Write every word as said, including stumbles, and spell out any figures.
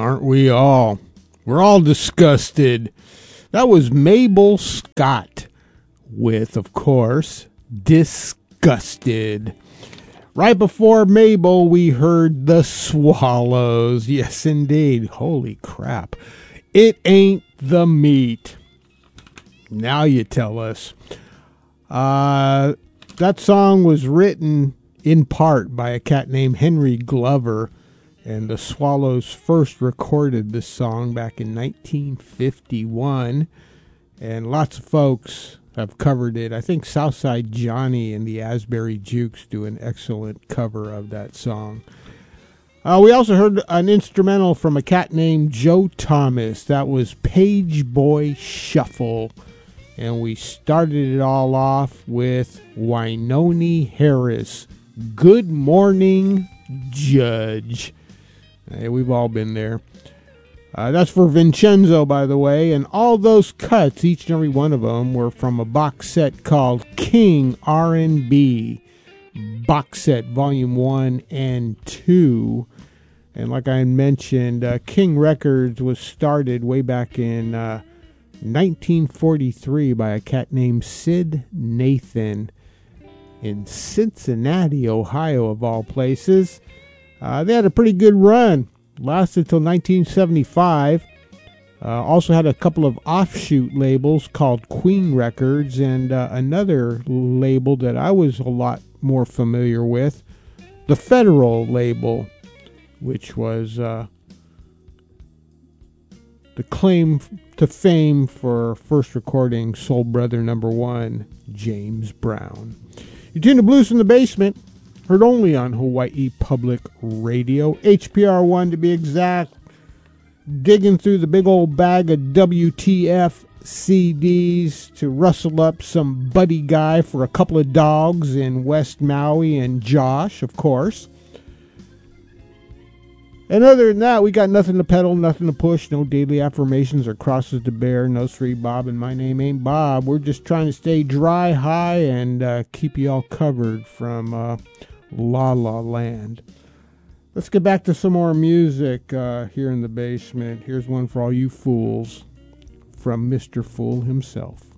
Aren't we all? We're all disgusted. That was Mabel Scott with, of course, Disgusted. Right before Mabel, we heard The Swallows. Yes, indeed. Holy crap. It Ain't the Meat. Now you tell us. Uh, that song was written in part by a cat named Henry Glover, and the Swallows first recorded this song back in nineteen fifty-one, and lots of folks have covered it. I think Southside Johnny and the Asbury Jukes do an excellent cover of that song. Uh, we also heard an instrumental from a cat named Joe Thomas. That was Page Boy Shuffle. And we started it all off with Wynonie Harris, Good Morning Judge. Hey, we've all been there. Uh, that's for Vincenzo, by the way. And all those cuts, each and every one of them, were from a box set called King R and B. Box set Volume one and two. And like I mentioned, uh, King Records was started way back in uh, nineteen forty-three by a cat named Sid Nathan in Cincinnati, Ohio, of all places. Uh, they had a pretty good run. Lasted till nineteen seventy-five. Uh, also had a couple of offshoot labels called Queen Records, and uh, another label that I was a lot more familiar with, the Federal label, which was uh, the claim to fame for first recording Soul Brother number one, James Brown. You tune to Blues in the Basement, heard only on Hawaii Public Radio, H P R one to be exact, digging through the big old bag of W T F C Ds to rustle up some Buddy Guy for a couple of dogs in West Maui and Josh, of course. And other than that, we got nothing to peddle, nothing to push, no daily affirmations or crosses to bear, no Sri Bob, and my name ain't Bob. We're just trying to stay dry, high, and uh, keep you all covered from uh, La La Land. Let's get back to some more music uh, here in the basement. Here's one for all you fools from Mister Fool himself.